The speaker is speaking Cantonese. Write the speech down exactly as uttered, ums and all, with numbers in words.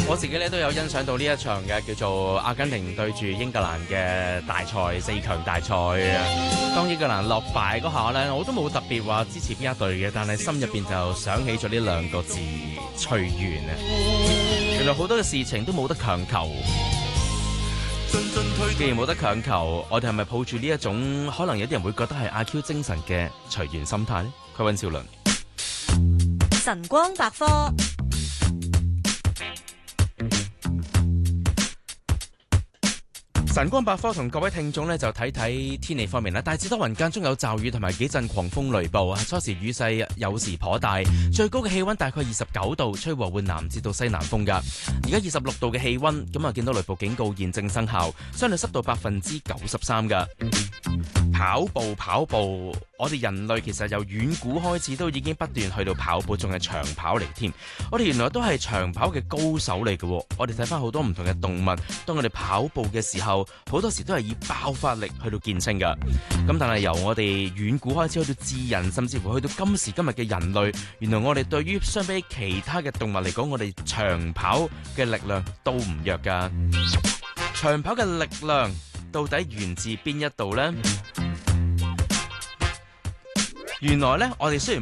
我自己咧都有欣賞到呢一場嘅叫做阿根廷對住英格蘭嘅大賽四強大賽。當英格蘭落敗嗰下咧，我都冇特別話支持邊一隊嘅，但係心入邊就想起咗呢兩個字隨緣啊！原來好多嘅事情都冇得強求。既然冇得強求，我哋係咪抱住呢一種可能有啲人會覺得係阿 Q 精神嘅隨緣心態呢？佢溫兆倫， 晨光百科。 晨光百科同各位聽眾呢，就睇睇天氣方面啦。大致多雲間中有驟雨同埋幾陣狂風雷暴啊，初時雨勢有時頗大，最高嘅氣溫大概二十九度，吹和緩南至到西南風噶。而家二十六度嘅氣溫，咁啊見到雷暴警告現正生效，相對濕度百分之九十三噶。跑步跑步，我哋人類其實由遠古開始都已經不斷去到跑步，仲係長跑嚟添。我哋原來都係長跑嘅高手嚟嘅。我哋睇翻好多唔同嘅動物，當我哋跑步嘅時候，好多時都係以爆發力去到見稱噶。咁但係由我哋遠古開始去到智人，甚至乎去到今時今日嘅人類，原來我哋對於相比其他嘅動物嚟講，我哋長跑嘅力量都唔弱噶。長跑嘅力量到底源自邊一度呢？原來咧，我哋雖然